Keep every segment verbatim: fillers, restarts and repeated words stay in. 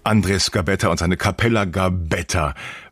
Andres Gabetta und seine Capella Gabetta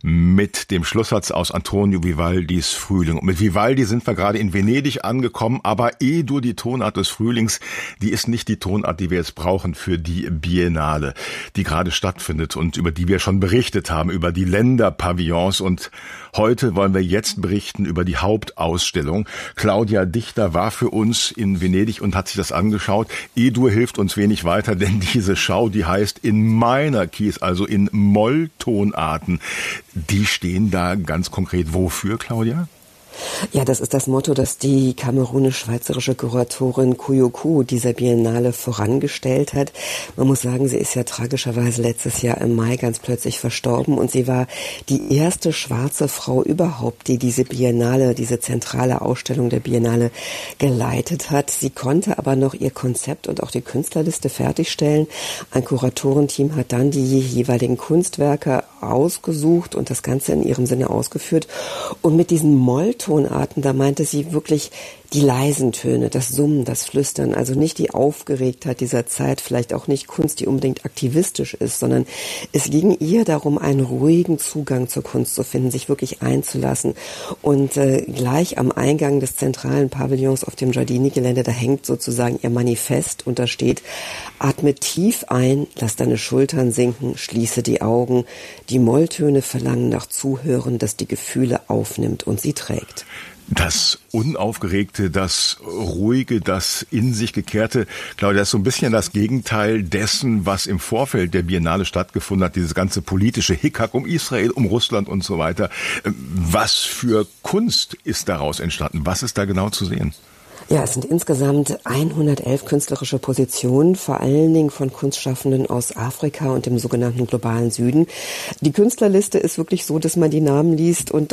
mit dem Schlusssatz aus Antonio Vivaldis Frühling. Und mit Vivaldi sind wir gerade in Venedig angekommen, aber E-Dur, die Tonart des Frühlings, die ist nicht die Tonart, die wir jetzt brauchen für die Biennale, die gerade stattfindet und über die wir schon berichtet haben, über die Länderpavillons. Und heute wollen wir jetzt berichten über die Hauptausstellung. Claudia Dichter war für uns in Venedig und hat sich das angeschaut. E-Dur hilft uns wenig weiter, denn diese Schau, die heißt In Minor Keys, also in Molltonarten. Die stehen da ganz konkret wofür, Claudia? Ja, das ist das Motto, das die kamerunisch-schweizerische Kuratorin Kouyokou dieser Biennale vorangestellt hat. Man muss sagen, sie ist ja tragischerweise letztes Jahr im Mai ganz plötzlich verstorben und sie war die erste schwarze Frau überhaupt, die diese Biennale, diese zentrale Ausstellung der Biennale geleitet hat. Sie konnte aber noch ihr Konzept und auch die Künstlerliste fertigstellen. Ein Kuratorenteam hat dann die jeweiligen Kunstwerke ausgesucht und das Ganze in ihrem Sinne ausgeführt. Und mit diesen Molltonarten, da meinte sie wirklich die leisen Töne, das Summen, das Flüstern, also nicht die Aufgeregtheit dieser Zeit, vielleicht auch nicht Kunst, die unbedingt aktivistisch ist, sondern es ging ihr darum, einen ruhigen Zugang zur Kunst zu finden, sich wirklich einzulassen. Und äh, gleich am Eingang des zentralen Pavillons auf dem Giardini-Gelände, da hängt sozusagen ihr Manifest und da steht: Atme tief ein, lass deine Schultern sinken, schließe die Augen. Die Molltöne verlangen nach Zuhören, das die Gefühle aufnimmt und sie trägt. Das Unaufgeregte, das Ruhige, das in sich Gekehrte, Claudia, das ist so ein bisschen das Gegenteil dessen, was im Vorfeld der Biennale stattgefunden hat, dieses ganze politische Hickhack um Israel, um Russland und so weiter. Was für Kunst ist daraus entstanden? Was ist da genau zu sehen? Ja, es sind insgesamt hundertelf künstlerische Positionen, vor allen Dingen von Kunstschaffenden aus Afrika und dem sogenannten globalen Süden. Die Künstlerliste ist wirklich so, dass man die Namen liest und